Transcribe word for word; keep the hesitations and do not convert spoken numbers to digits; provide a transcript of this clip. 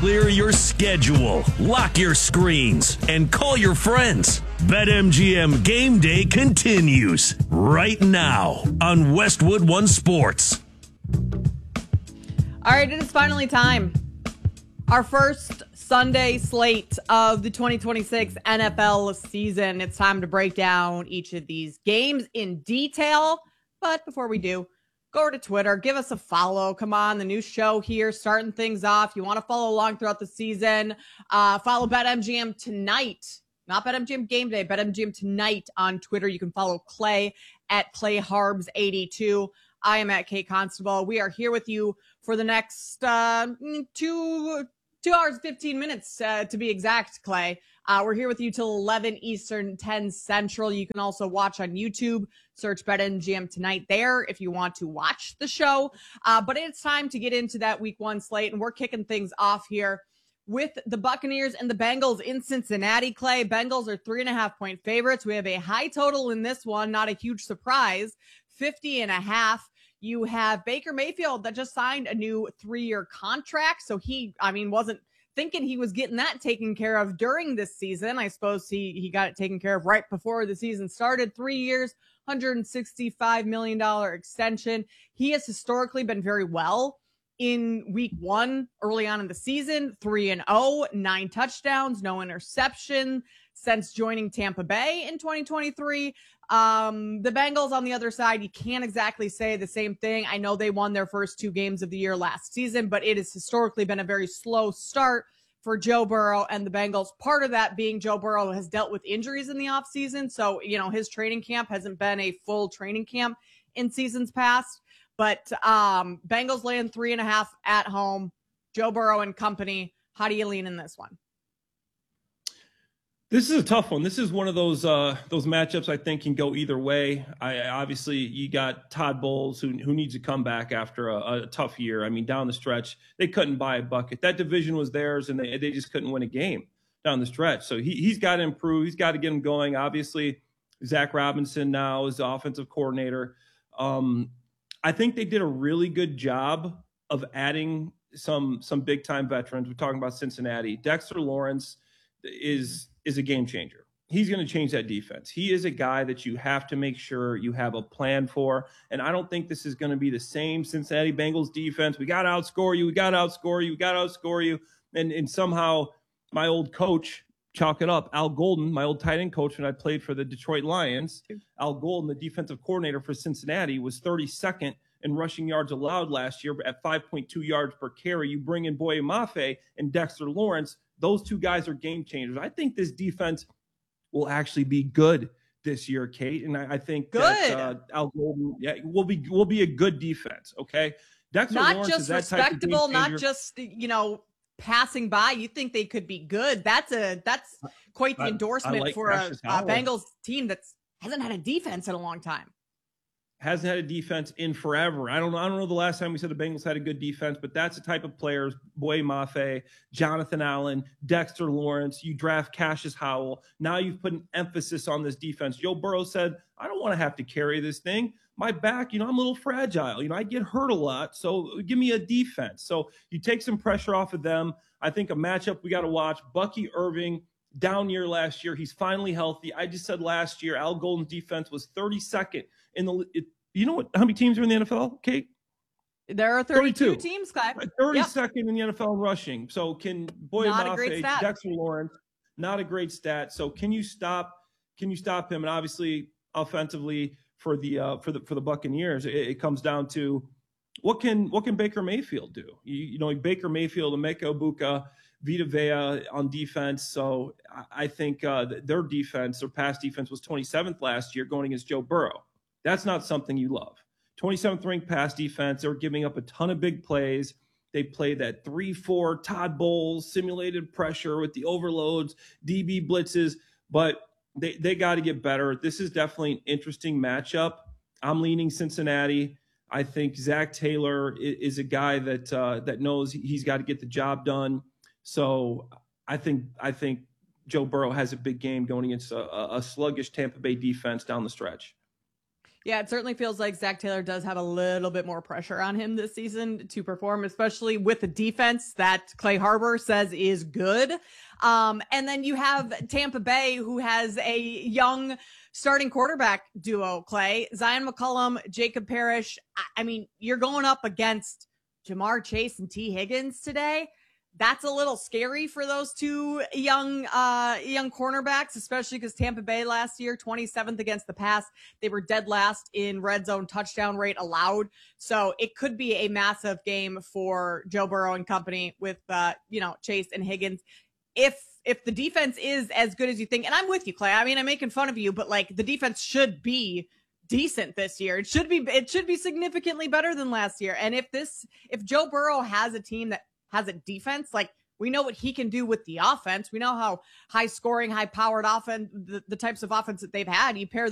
Clear your schedule, lock your screens, and call your friends. BetMGM Game Day continues right now on Westwood One Sports. All right, it is finally time. Our first Sunday slate of the twenty twenty-six N F L season. It's time to break down each of these games in detail. But before we do, go over to Twitter, give us a follow. Come on, the new show here, starting things off. You want to follow along throughout the season, uh, follow BetMGM tonight. Not BetMGM Game Day, BetMGM tonight on Twitter. You can follow Clay at PlayHarbs eighty-two. I am at Kate Constable. We are here with you for the next uh, two, two hours, fifteen minutes uh, to be exact, Clay. Uh, we're here with you till eleven Eastern, ten Central. You can also watch on YouTube. Search BetMGM tonight there if you want to watch the show. Uh, but it's time to get into that week one slate, and we're kicking things off here with the Buccaneers and the Bengals in Cincinnati. Clay, Bengals are three and a half point favorites. We have a high total in this one, not a huge surprise, fifty and a half. You have Baker Mayfield that just signed a new three-year contract. So he, I mean, wasn't thinking he was getting that taken care of during this season. I suppose he, he got it taken care of right before the season started. Three years, one hundred sixty-five million dollars extension. He has historically been very well in week one, early on in the season, three and oh, nine touchdowns, no interception since joining Tampa Bay in twenty twenty-three. Um, the Bengals on the other side, you can't exactly say the same thing. I know they won their first two games of the year last season, but it has historically been a very slow start for Joe Burrow and the Bengals. Part of that being Joe Burrow has dealt with injuries in the offseason. So, you know, his training camp hasn't been a full training camp in seasons past. But um, Bengals laying three and a half at home. Joe Burrow and company. How do you lean in this one? This is a tough one. This is one of those uh, those matchups I think can go either way. I obviously you got Todd Bowles who who needs to come back after a, a tough year. I mean, down the stretch they couldn't buy a bucket. That division was theirs, and they they just couldn't win a game down the stretch. So he he's got to improve. He's got to get him going. Obviously, Zach Robinson now is the offensive coordinator. Um, I think they did a really good job of adding some some big time veterans. We're talking about Cincinnati. Dexter Lawrence is is a game changer. He's going to change that defense. He is a guy that you have to make sure you have a plan for. And I don't think this is going to be the same Cincinnati Bengals defense. We got to outscore you. We got to outscore you. We got to outscore you. And, and somehow my old coach, chalk it up, Al Golden, my old tight end coach when I played for the Detroit Lions, Al Golden, the defensive coordinator for Cincinnati, was thirty-second in rushing yards allowed last year at five point two yards per carry. You bring in Boye Mafe and Dexter Lawrence. Those two guys are game changers. I think this defense will actually be good this year, Kate. And I, I think good. that uh, Al Golden yeah, will be will be a good defense. Okay, Dexter not Lawrence just is that respectable, type of game not changer. just you know passing by. You think they could be good? That's a that's quite the I, endorsement I like for a, a Howell. Bengals team that hasn't had a defense in a long time. Hasn't had a defense in forever. I don't know. I don't know the last time we said the Bengals had a good defense, but that's the type of players: Boye Mafe, Jonathan Allen, Dexter Lawrence. You draft Cassius Howell. Now you've put an emphasis on this defense. Joe Burrow said, "I don't want to have to carry this thing. My back, you know, I'm a little fragile. You know, I get hurt a lot. So give me a defense." So you take some pressure off of them. I think a matchup we got to watch: Bucky Irving. Down year last year. He's finally healthy. I just said last year, Al Golden's defense was thirty-second in the, it, you know what, how many teams are in the N F L, Kate? There are thirty-two, thirty-two teams, Clive. thirty-second Yep. in the N F L rushing. So can Boye Mafe, Dexter Lawrence, not a great stat. So can you stop, can you stop him? And obviously offensively for the, uh, for the, for the Buccaneers, it, it comes down to what can, what can Baker Mayfield do? You, you know, Baker Mayfield, Emeka Egbuka, Vita Vea on defense. So I think uh, their defense, their pass defense was twenty-seventh last year going against Joe Burrow. That's not something you love. twenty-seventh ranked pass defense. They were giving up a ton of big plays. They played that three four Todd Bowles simulated pressure with the overloads, D B blitzes, but they, they got to get better. This is definitely an interesting matchup. I'm leaning Cincinnati. I think Zach Taylor is, is a guy that uh, that knows he's got to get the job done. So I think I think Joe Burrow has a big game going against a, a sluggish Tampa Bay defense down the stretch. Yeah, it certainly feels like Zach Taylor does have a little bit more pressure on him this season to perform, especially with the defense that Clay Harbor says is good. Um, and then you have Tampa Bay, who has a young starting quarterback duo, Clay. Zion McCollum, Jacob Parrish. I, I mean, you're going up against Jamar Chase and T. Higgins today. That's a little scary for those two young, uh, young cornerbacks, especially because Tampa Bay last year, twenty-seventh against the pass. They were dead last in red zone touchdown rate allowed. So it could be a massive game for Joe Burrow and company with, uh, you know, Chase and Higgins. If, if the defense is as good as you think, and I'm with you, Clay. I mean, I'm making fun of you, but like the defense should be decent this year. It should be, it should be significantly better than last year. And if this, if Joe Burrow has a team that has a defense, like we know what he can do with the offense. We know how high scoring, high powered offense, the, the types of offense that they've had. You pair